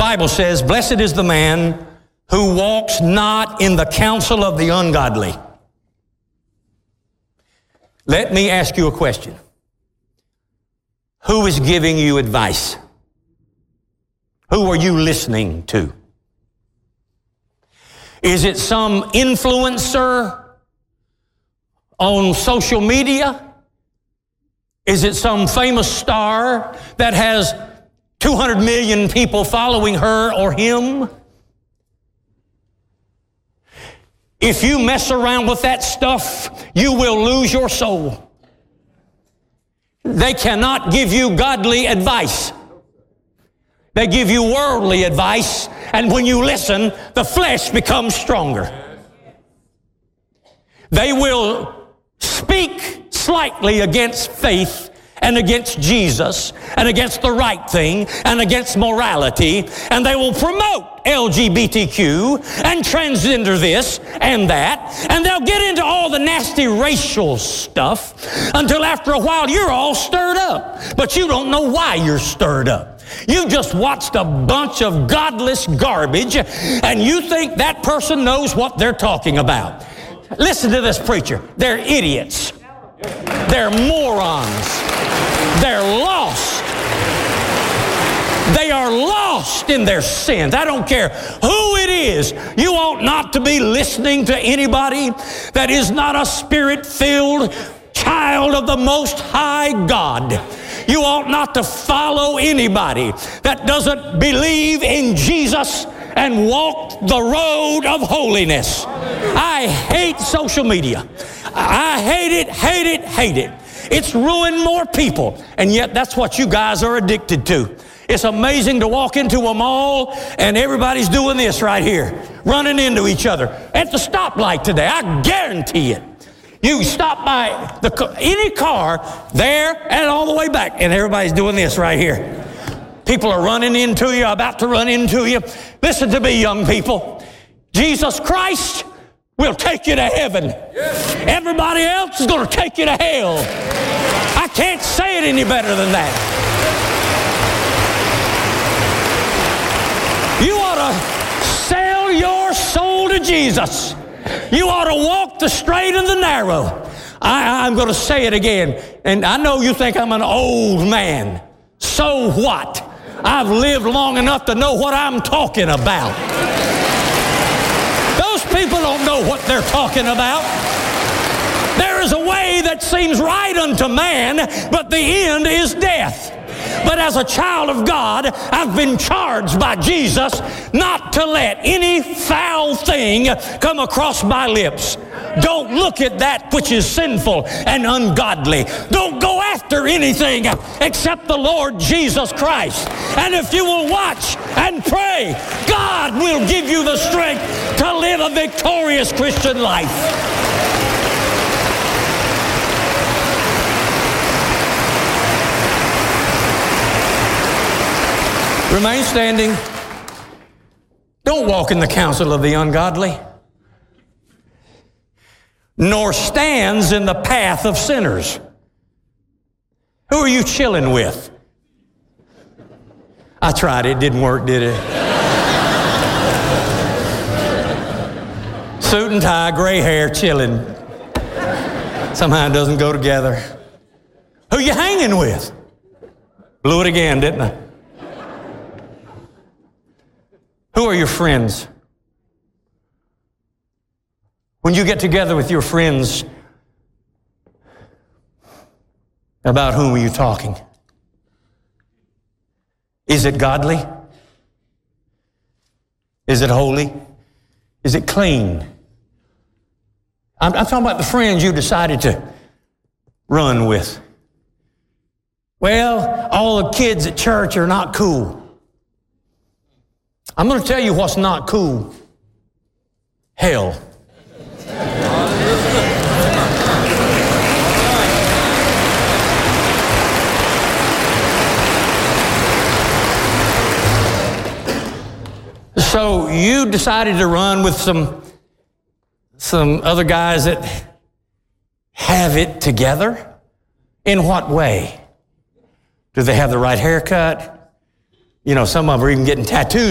Bible says, blessed is the man who walks not in the counsel of the ungodly. Let me ask you a question. Who is giving you advice? Who are you listening to? Is it some influencer on social media? Is it some famous star that has 200 million people following her or him? If you mess around with that stuff, you will lose your soul. They cannot give you godly advice. They give you worldly advice, and when you listen, the flesh becomes stronger. They will speak slightly against faith and against Jesus and against the right thing and against morality, and they will promote LGBTQ and transgender this and that, and they'll get into all the nasty racial stuff until after a while you're all stirred up, but you don't know why you're stirred up. You've just watched a bunch of godless garbage, and you think that person knows what they're talking about. Listen to this preacher. They're idiots. They're morons. They're lost. They are lost in their sins. I don't care who it is. You ought not to be listening to anybody that is not a spirit-filled child of the Most High God. You ought not to follow anybody that doesn't believe in Jesus and walk the road of holiness. I hate social media. I hate it, hate it, hate it. It's ruined more people, and yet that's what you guys are addicted to. It's amazing to walk into a mall and everybody's doing this right here, running into each other at the stoplight today. I guarantee it. You stop by any car there and all the way back, and everybody's doing this right here. People are running into you, about to run into you. Listen to me, young people. Jesus Christ will take you to heaven. Yes. Everybody else is going to take you to hell. I can't say it any better than that. You ought to sell your soul to Jesus. You ought to walk the straight and the narrow. I'm going to say it again. And I know you think I'm an old man. So what? I've lived long enough to know what I'm talking about. Those people don't know what they're talking about. There is a way that seems right unto man, but the end is death. But as a child of God, I've been charged by Jesus not to let any foul thing come across my lips. Don't look at that which is sinful and ungodly. Don't go after anything except the Lord Jesus Christ. And if you will watch and pray, God will give you the strength to live a victorious Christian life. Remain standing. Don't walk in the counsel of the ungodly, nor stands in the path of sinners. Who are you chilling with? I tried it, didn't work, did it? Suit and tie, gray hair, chilling. Somehow it doesn't go together. Who you hanging with? Blew it again, didn't I? Who are your friends? When you get together with your friends, about whom are you talking? Is it godly? Is it holy? Is it clean? I'm talking about the friends you decided to run with. Well, all the kids at church are not cool. I'm going to tell you what's not cool. Hell. So you decided to run with some other guys that have it together? In what way? Do they have the right haircut? You know, some of them are even getting tattoos